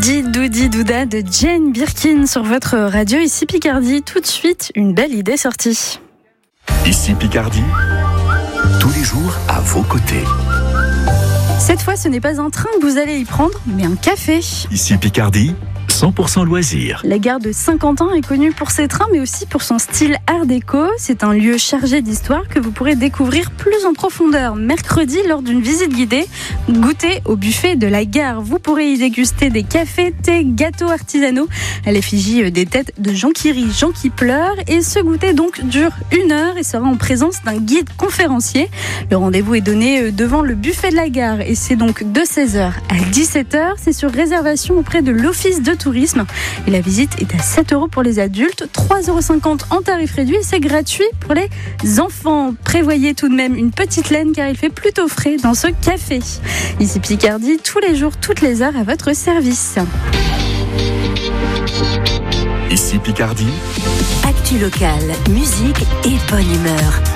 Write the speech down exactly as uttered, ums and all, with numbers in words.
Doudi Doudi Douda de Jane Birkin sur votre radio. Ici Picardie, tout de suite, une belle idée sortie. Ici Picardie, tous les jours à vos côtés. Cette fois, ce n'est pas un train que vous allez y prendre, mais un café. Ici Picardie, cent pour cent loisirs. La gare de Saint-Quentin est connue pour ses trains, mais aussi pour son style art déco. C'est un lieu chargé d'histoire que vous pourrez découvrir plus en profondeur mercredi lors d'une visite guidée. Goûtez au buffet de la gare. Vous pourrez y déguster des cafés, thés, gâteaux artisanaux à l'effigie des têtes de Jean qui rit, Jean qui pleure. Et ce goûter donc dure une heure et sera en présence d'un guide conférencier. Le rendez-vous est donné devant le buffet de la gare et c'est donc de seize heures à dix-sept heures. C'est sur réservation auprès de l'Office de tourisme. Et la visite est à sept euros pour les adultes, trois euros cinquante en tarif réduit. C'est gratuit pour les enfants. Prévoyez tout de même une petite laine car il fait plutôt frais dans ce café. Ici Picardie, tous les jours, toutes les heures à votre service. Ici Picardie, actu locale, musique et bonne humeur.